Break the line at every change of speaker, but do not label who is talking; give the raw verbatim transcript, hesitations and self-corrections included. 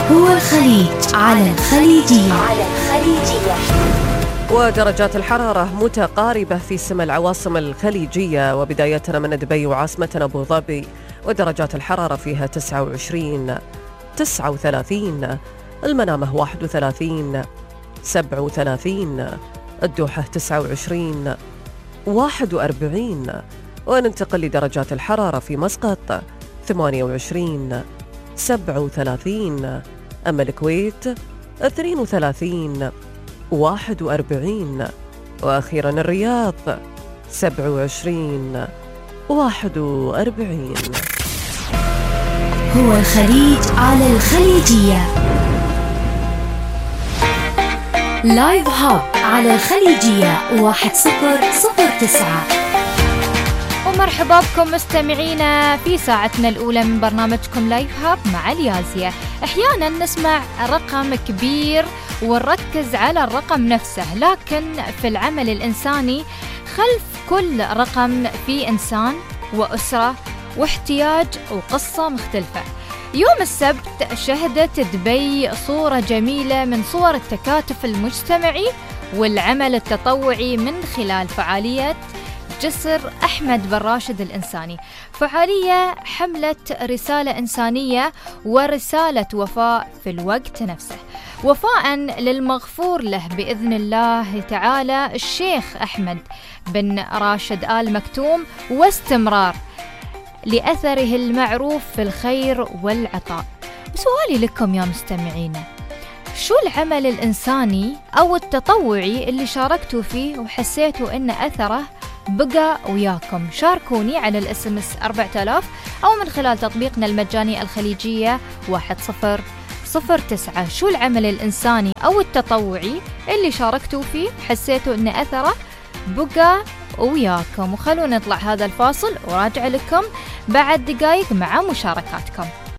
هو الخليج على الخليجية. على الخليجية.
ودرجات الحرارة متقاربة في سما العواصم الخليجية، وبدايتنا من دبي وعاصمتنا أبو ظبي، ودرجات الحرارة فيها تسعة وعشرين، تسعة وثلاثين، المنامة واحد وثلاثين، سبعة وثلاثين، الدوحة تسعة وعشرين، واحد وأربعين. وننتقل لدرجات الحرارة في مسقط ثمانية وعشرين، سبعة وثلاثين، أما الكويت اثنين وثلاثين، واحد وأربعين، وأخيرا الرياض سبعة وعشرين، واحد وأربعين.
هو الخليج على الخليجية. لايف هاب على الخليجية واحد صفر صفر تسعة.
ومرحبا بكم مستمعينا في ساعتنا الأولى من برنامجكم لايف هاب مع اليازية. أحيانا نسمع رقم كبير ونركز على الرقم نفسه، لكن في العمل الإنساني خلف كل رقم في إنسان وأسرة واحتياج وقصة مختلفة. يوم السبت شهدت دبي صورة جميلة من صور التكاتف المجتمعي والعمل التطوعي من خلال فعالية جسر أحمد بن راشد الإنساني، فعالية حملت رسالة إنسانية ورسالة وفاء في الوقت نفسه، وفاء للمغفور له بإذن الله تعالى الشيخ أحمد بن راشد آل مكتوم، واستمرار لأثره المعروف في الخير والعطاء. سؤالي لكم يا مستمعينا، شو العمل الإنساني أو التطوعي اللي شاركتوا فيه وحسيتوا أن أثره بقى وياكم؟ شاركوني على الاس ام اس أربعة آلاف أو من خلال تطبيقنا المجاني الخليجية واحد صفر صفر تسعة. شو العمل الإنساني أو التطوعي اللي شاركتوا فيه حسيتوا أن أثره بقى وياكم؟ وخلونا نطلع هذا الفاصل وراجع لكم بعد دقائق مع مشاركاتكم.